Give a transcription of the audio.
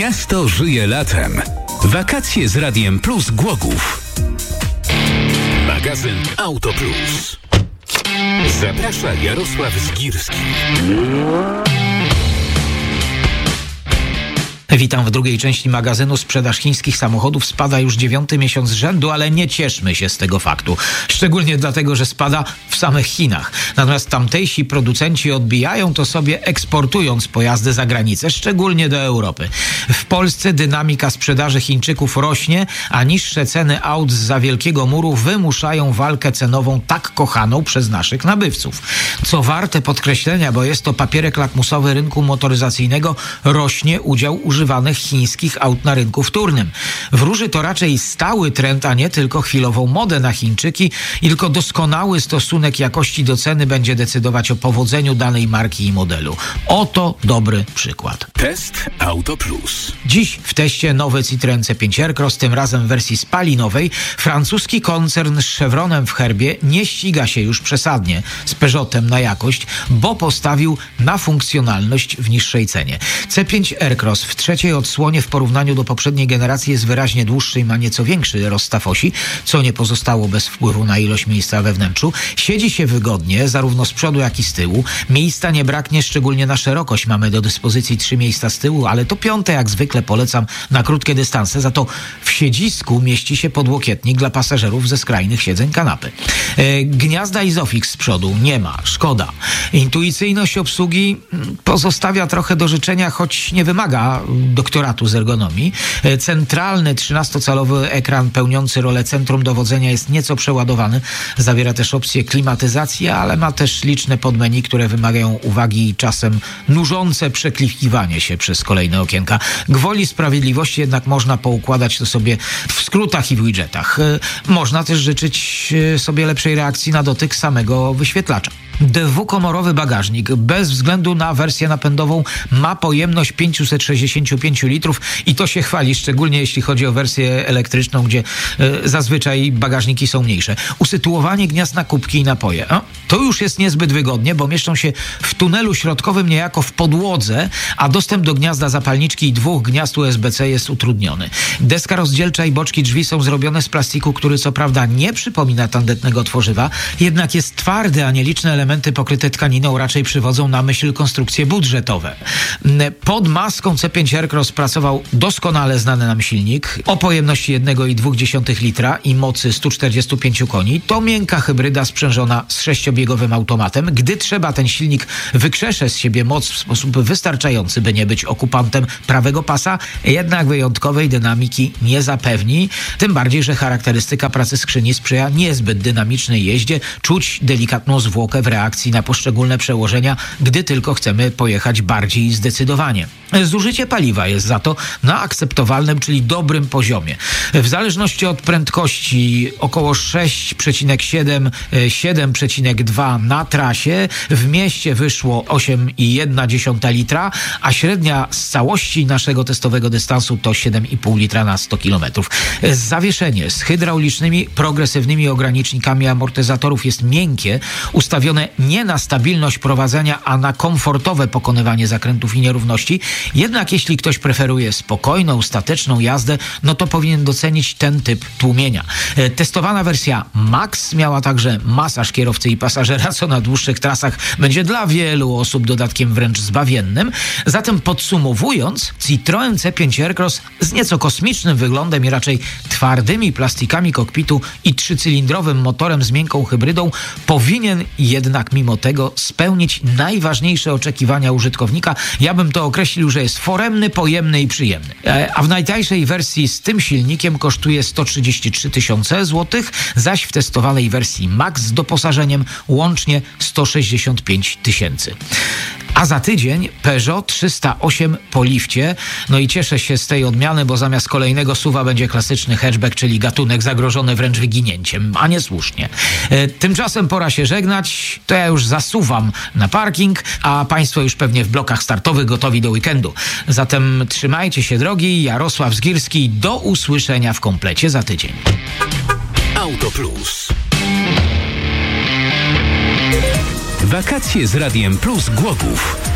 Miasto żyje latem. Wakacje z Radiem Plus Głogów. Magazyn Auto Plus. Zaprasza Jarosław Zgirski. Witam w drugiej części magazynu. Sprzedaż chińskich samochodów spada już 9. miesiąc z rzędu, ale nie cieszmy się z tego faktu. Szczególnie dlatego, że spada w samych Chinach. Natomiast tamtejsi producenci odbijają to sobie, eksportując pojazdy za granicę, szczególnie do Europy. W Polsce dynamika sprzedaży Chińczyków rośnie, a niższe ceny aut zza Wielkiego Muru wymuszają walkę cenową tak kochaną przez naszych nabywców. Co warte podkreślenia, bo jest to papierek lakmusowy rynku motoryzacyjnego, rośnie udział używanych chińskich aut na rynku wtórnym. Wróży to raczej stały trend, a nie tylko chwilową modę na Chińczyki, i tylko doskonały stosunek jakości do ceny będzie decydować o powodzeniu danej marki i modelu. Oto dobry przykład. Test Auto Plus. Dziś w teście nowy Citroen C5 Aircross, tym razem w wersji spalinowej. Francuski koncern z Chevronem w herbie nie ściga się już przesadnie z Peugeotem na jakość, bo postawił na funkcjonalność w niższej cenie. C5 Aircross w trzeciej odsłonie w porównaniu do poprzedniej generacji jest wyraźnie dłuższy i ma nieco większy rozstaw osi, co nie pozostało bez wpływu na ilość miejsca we wnętrzu. Siedzi się wygodnie, zarówno z przodu, jak i z tyłu. Miejsca nie braknie, szczególnie na szerokość. Mamy do dyspozycji 3 miejsca z tyłu, ale to piąte jak zwykle polecam na krótkie dystanse. Za to w siedzisku mieści się podłokietnik dla pasażerów ze skrajnych siedzeń kanapy. Gniazda Isofix z przodu nie ma, szkoda. Intuicyjność obsługi pozostawia trochę do życzenia, choć nie wymaga doktoratu z ergonomii. Centralny 13-calowy ekran pełniący rolę centrum dowodzenia jest nieco przeładowany. Zawiera też opcję klimatyzacji, ale ma też liczne podmenu, które wymagają uwagi i czasem nużące przeklikiwanie się przez kolejne okienka. Gwoli sprawiedliwości jednak można poukładać to sobie w skrótach i w widgetach. Można też życzyć sobie lepszej reakcji na dotyk samego wyświetlacza. Dwukomorowy bagażnik bez względu na wersję napędową ma pojemność 565 litrów i to się chwali, szczególnie jeśli chodzi o wersję elektryczną, gdzie zazwyczaj bagażniki są mniejsze. Usytuowanie gniazd na kubki i napoje. To już jest niezbyt wygodnie, bo mieszczą się w tunelu środkowym niejako w podłodze, a dostęp do gniazda zapalniczki i 2 gniazd USB-C jest utrudniony. Deska rozdzielcza i boczki drzwi są zrobione z plastiku, który co prawda nie przypomina tandetnego tworzywa, jednak jest twardy, a nieliczne elementy pokryte tkaniną raczej przywodzą na myśl konstrukcje budżetowe. Pod maską C5 Aircross pracował doskonale znany nam silnik o pojemności 1,2 litra i mocy 145 koni. To miękka hybryda sprzężona z 6-biegowym automatem. Gdy trzeba, ten silnik wykrzesze z siebie moc w sposób wystarczający, by nie być okupantem prawego pasa, jednak wyjątkowej dynamiki nie zapewni. Tym bardziej, że charakterystyka pracy skrzyni sprzyja niezbyt dynamicznej jeździe. Czuć delikatną zwłokę w reakcji na poszczególne przełożenia, gdy tylko chcemy pojechać bardziej zdecydowanie. Zużycie paliwa jest za to na akceptowalnym, czyli dobrym poziomie. W zależności od prędkości około 6,7, 7,2 na trasie. W mieście wyszło 8,1 litra, a średnia z całości naszego testowego dystansu to 7,5 litra na 100 km. Zawieszenie z hydraulicznymi, progresywnymi ogranicznikami amortyzatorów jest miękkie, ustawione nie na stabilność prowadzenia, a na komfortowe pokonywanie zakrętów i nierówności. Jednak jeśli ktoś preferuje spokojną, stateczną jazdę, no to powinien docenić ten typ tłumienia. Testowana wersja Max miała także masaż kierowcy i pasażera, co na dłuższych trasach będzie dla wielu osób dodatkiem wręcz zbawiennym. Zatem podsumowując, Citroen C5 Aircross z nieco kosmicznym wyglądem i raczej twardymi plastikami kokpitu i 3-cylindrowym motorem z miękką hybrydą powinien jednak mimo tego spełnić najważniejsze oczekiwania użytkownika. Ja bym to określił, że jest foremny, pojemny i przyjemny. A w najtańszej wersji z tym silnikiem kosztuje 133 000 złotych, zaś w testowanej wersji Max z doposażeniem łącznie 165 000. A za tydzień Peugeot 308 po lifcie. No i cieszę się z tej odmiany, bo zamiast kolejnego SUV-a będzie klasyczny hatchback, czyli gatunek zagrożony wręcz wyginięciem, a nie słusznie. Tymczasem pora się żegnać. To ja już zasuwam na parking, a Państwo już pewnie w blokach startowych gotowi do weekendu. Zatem trzymajcie się drogi. Jarosław Zgirski. Do usłyszenia w komplecie za tydzień. Auto Plus. Wakacje z Radiem Plus Głogów.